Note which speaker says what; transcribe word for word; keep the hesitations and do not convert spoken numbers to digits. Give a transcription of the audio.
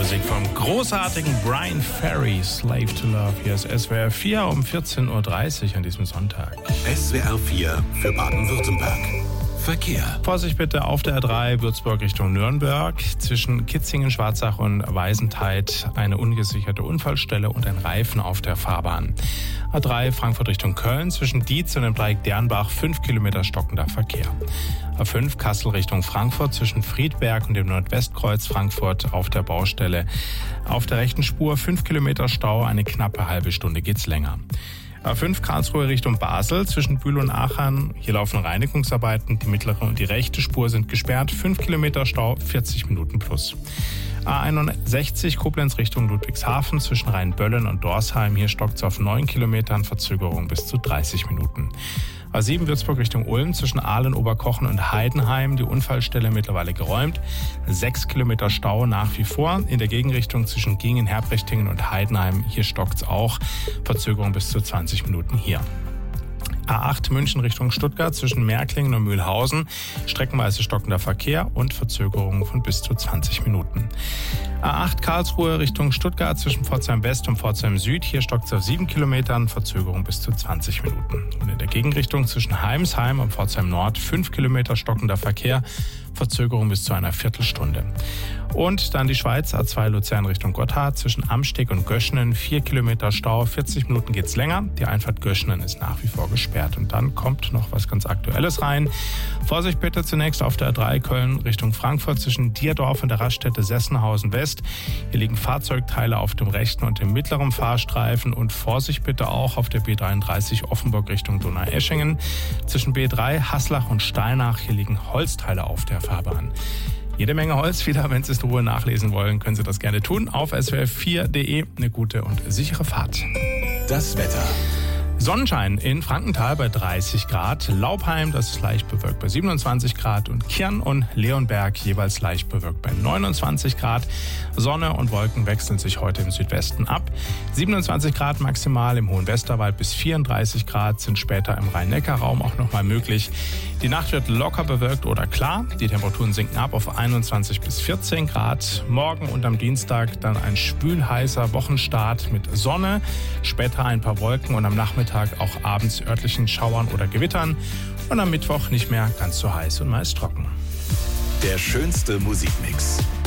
Speaker 1: Musik vom großartigen Brian Ferry, Slave to Love. Hier ist S W R vier um vierzehn Uhr dreißig an diesem Sonntag.
Speaker 2: S W R vier für Baden-Württemberg. Verkehr.
Speaker 1: Vorsicht bitte auf der A drei Würzburg Richtung Nürnberg. Zwischen Kitzingen, Schwarzach und Weisentheit eine ungesicherte Unfallstelle und ein Reifen auf der Fahrbahn. A drei Frankfurt Richtung Köln. Zwischen Dietz und dem Dreieck Dernbach fünf Kilometer stockender Verkehr. A fünf Kassel Richtung Frankfurt zwischen Friedberg und dem Nordwestkreuz Frankfurt auf der Baustelle. Auf der rechten Spur fünf Kilometer Stau, eine knappe halbe Stunde geht's länger. A fünf Karlsruhe Richtung Basel zwischen Bühl und Aachen. Hier laufen Reinigungsarbeiten. Die mittlere und die rechte Spur sind gesperrt. fünf Kilometer Stau, vierzig Minuten plus. A einundsechzig Koblenz Richtung Ludwigshafen zwischen Rheinböllen und Dorsheim. Hier stockt's auf neun Kilometern, Verzögerung bis zu dreißig Minuten. A sieben Würzburg Richtung Ulm zwischen Aalen, Oberkochen und Heidenheim. Die Unfallstelle mittlerweile geräumt. sechs Kilometer Stau nach wie vor. In der Gegenrichtung zwischen Gingen, Herbrechtingen und Heidenheim. Hier stockt's auch. Verzögerung bis zu zwanzig Minuten hier. A acht München Richtung Stuttgart zwischen Märklingen und Mühlhausen. Streckenweise stockender Verkehr und Verzögerungen von bis zu zwanzig Minuten. A acht Karlsruhe Richtung Stuttgart zwischen Pforzheim West und Pforzheim Süd. Hier stockt es auf sieben Kilometern, Verzögerung bis zu zwanzig Minuten. Und in der Gegenrichtung zwischen Heimsheim und Pforzheim Nord fünf Kilometer stockender Verkehr, Verzögerung bis zu einer Viertelstunde. Und dann die Schweiz, A zwei Luzern Richtung Gotthard zwischen Amsteg und Göschenen, vier Kilometer Stau, vierzig Minuten geht's länger. Die Einfahrt Göschenen ist nach wie vor gesperrt. Und dann kommt noch was ganz Aktuelles rein. Vorsicht bitte zunächst auf der A drei Köln Richtung Frankfurt zwischen Dierdorf und der Raststätte Sessenhausen West. Hier liegen Fahrzeugteile auf dem rechten und dem mittleren Fahrstreifen. Und Vorsicht bitte auch auf der B dreiunddreißig Offenburg Richtung Donaueschingen. Zwischen B drei Haslach und Steinach, hier liegen Holzteile auf der Fahrbahn. Jede Menge Holz wieder. Wenn Sie es in Ruhe nachlesen wollen, können Sie das gerne tun. Auf S W R vier punkt de. Eine gute und sichere Fahrt.
Speaker 2: Das Wetter.
Speaker 1: Sonnenschein in Frankenthal bei dreißig Grad, Laubheim, das ist leicht bewölkt bei siebenundzwanzig Grad und Kirn und Leonberg jeweils leicht bewölkt bei neunundzwanzig Grad. Sonne und Wolken wechseln sich heute im Südwesten ab. siebenundzwanzig Grad maximal im Hohen Westerwald bis vierunddreißig Grad sind später im Rhein-Neckar-Raum auch nochmal möglich. Die Nacht wird locker bewölkt oder klar. Die Temperaturen sinken ab auf einundzwanzig bis vierzehn Grad. Morgen und am Dienstag dann ein schwülheißer Wochenstart mit Sonne. Später ein paar Wolken und am Nachmittag auch abends örtlichen Schauern oder Gewittern. Und am Mittwoch nicht mehr ganz so heiß und meist trocken.
Speaker 2: Der schönste Musikmix.